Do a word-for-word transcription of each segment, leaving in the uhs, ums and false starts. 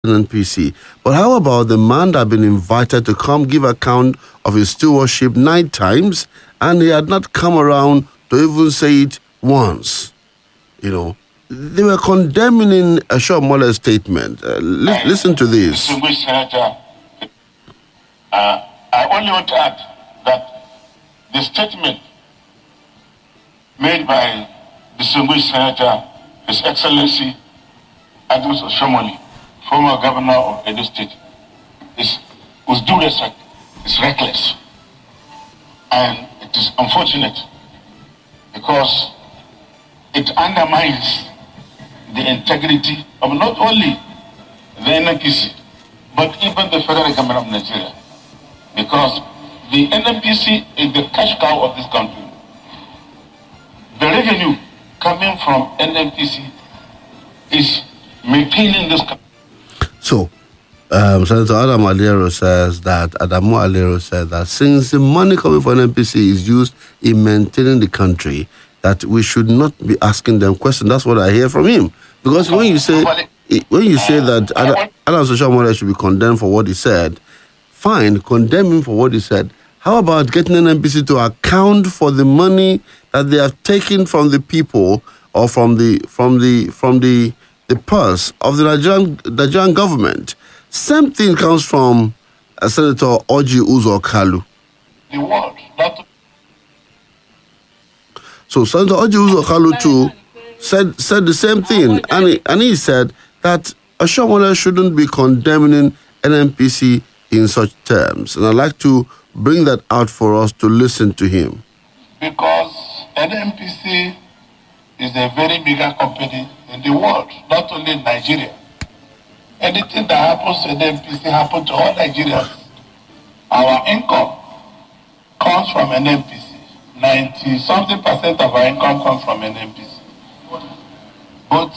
N N P C. But how about the man that had been invited to come give account of his stewardship nine times, and he had not come around to even say it once? You know, they were condemning a Oshiomhole statement. Uh, li- listen to this. Distinguished Senator, uh, I only want to add that the statement made by distinguished Senator, His Excellency Adams Oshiomhole, former governor of Edo State, is, with due respect, is reckless. And it is unfortunate because it undermines the integrity of not only the N N P C, but even the federal government of Nigeria. Because the N N P C is the cash cow of this country. The revenue coming from N N P C is maintaining this country. So, um, Senator Adam Alero says that, Adamu Alero said that since the money coming from N N P C is used in maintaining the country, that we should not be asking them questions. That's what I hear from him. Because when you say when you say that Adams Oshiomhole should be condemned for what he said, fine, condemn him for what he said. How about getting N N P C to account for the money that they have taken from the people or from the from the from the the purse of the Nigerian Nigerian government? Same thing comes from uh, Senator Orji Uzor Kalu. The world, not So Senator Orji Uzor Kalu too said said the same thing, and he, and he said that Oshiomhole shouldn't be condemning N N P C in such terms, and I'd like to bring that out for us to listen to him. because N N P C is a very bigger company in the world, not only in Nigeria. Anything that happens to N N P C happens to all Nigerians. Our income comes from N N P C. ninety something percent of our income comes from N N P C. But,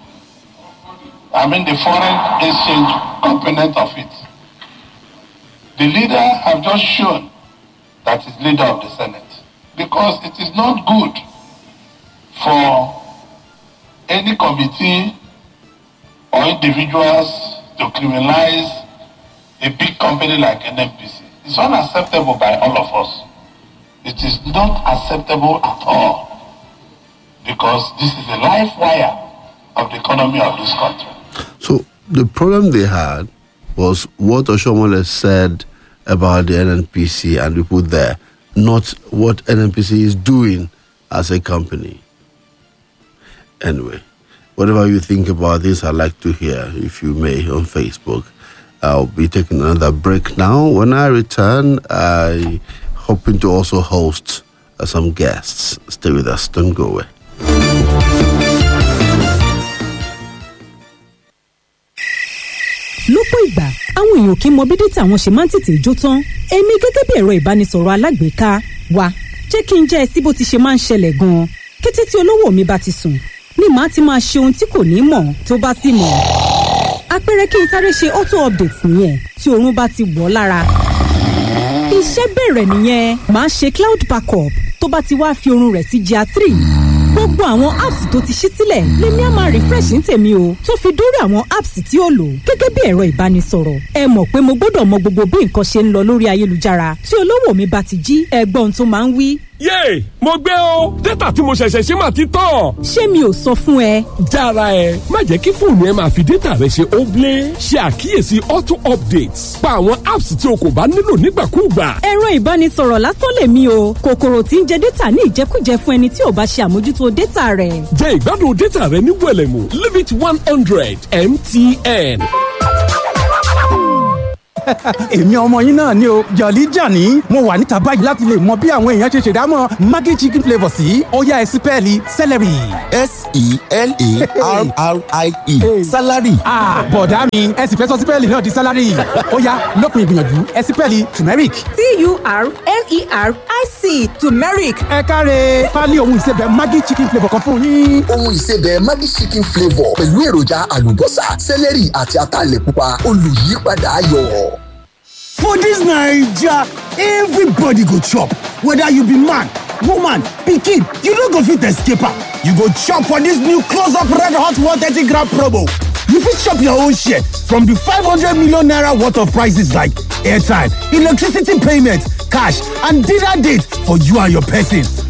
I mean, the foreign exchange component of it. The leader have just shown that he's leader of the Senate, because it is not good for any committee or individuals to criminalize a big company like N N P C. It's unacceptable by all of us. It is not acceptable at all, because this is a life wire of the economy of this country. So the problem they had was what Oshiomhole said about the N N P C and people there, not what N N P C is doing as a company. Anyway, whatever you think about this, I'd like to hear, if you may, on Facebook. I'll be taking another break now. When I return, I hoping to also host uh, some guests. Stay with us. Don't go away. lọ́pọ̀ ìgbà àwọn èèyàn kì í mọ bí dátà wọn ṣe máa ń tètè jó tán èmi gẹ́gẹ́ bí ẹ̀rọ ìbánisọ̀rọ̀ alágbèéká wa jẹ́ kí n jẹ́ ẹ sí bó ti ṣe máa ń ṣẹlẹ̀ gan-an kété tí olówó mi bá ti sùn ni màá ti máa ṣe ohun tí kò ní mọ̀ tó bá sì mọ̀ àpẹẹrẹ kí n sáré ṣe auto update nìyẹn tí oorun bá ti wọ̀ lára iṣẹ́ bẹ̀rẹ̀ nìyẹn màá ṣe cloud backup tó bá ti wá fi oorun rẹ̀ sí jà three gbogbo àwọn apps tó ti ṣí sílẹ̀ lèmi á máa refresh ní tèmi o tó fi dórí àwọn apps tí ó lò gẹ́gẹ́ bí ẹ̀rọ ìbánisọ̀rọ̀ ẹ mọ̀ pé mo gbọ́dọ̀ mọ gbogbo bí nǹkan ṣe ń lọ lórí ayélujára tí olówó mi bá ti jí ẹgbọ́n tó máa ń wí. yéè mo gbé o dátà tí mo ṣẹ̀ṣẹ̀ ṣe máa ti tán. ṣé mi ò sọ fún ẹ. jára ẹ má jẹ́ kí fóònù ẹ máa fi dátà rẹ ṣe óblé ṣe àkíyèsí auto updates pa àwọn apps tí o kò bá nílò nígbàkúùgbà. ẹ̀rọ ìbánisọ̀rọ̀ lásán lèmi o kòkòrò tí ń jẹ dátà ní ìjẹkújẹ fún ẹni tí ò bá ṣe àmójútó dátà rẹ̀. jẹ ìgbádùn dátà rẹ ní wẹ̀lẹ̀mú leave it one hundred M T N. èmi ọmọ yín náà ni o jọ̀lí jàní mo wà níta báyìí láti lè mọ bí àwọn èèyàn ṣe ṣèdámọ̀ maggi chicken flavour sí ọ̀yá ẹ̀sìn pẹ́ẹ́lí celery. S E L A R R I E salary. bọ̀dá mi ẹ sì fẹ́ sọ sípẹ́ẹ̀lì náà di salary ọ̀yá lópin ìgbìyànjú ẹ sípẹ́ẹ̀lì turmeric. T U R M E R I C turmeric. ẹ káre pálí ohun ìsebẹ̀ maggi chicken flavour kan fún yín. ohun ìsebẹ̀ maggi chicken flavour pẹ̀lú èròjà àlùbọ́sà celery àti ataalẹ̀ pupa olùyípadà ayọ̀. For this Naija, everybody go chop. Whether you be man, woman, pikin, you no go fit escape am. You go chop for this new close-up red hot one thirty gram promo. you fit chop your own share from the five hundred million naira worth of prices like airtime, electricity payment, cash, and dinner date for you and your person.